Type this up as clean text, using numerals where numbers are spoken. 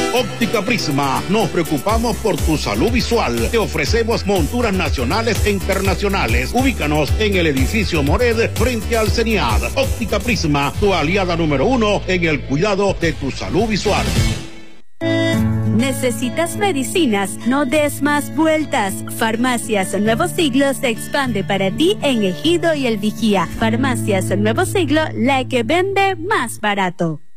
Óptica Prisma, nos preocupamos por tu salud visual. Te ofrecemos monturas nacionales e internacionales. Ubícanos en el edificio Mored frente al CENIAD. Óptica Prisma, tu aliada número 1 en el cuidado de tu salud visual. ¿Necesitas medicinas? No des más vueltas. Farmacias Nuevo Siglo se expande para ti en Ejido y El Vigía. Farmacias Nuevo Siglo, la que vende más barato.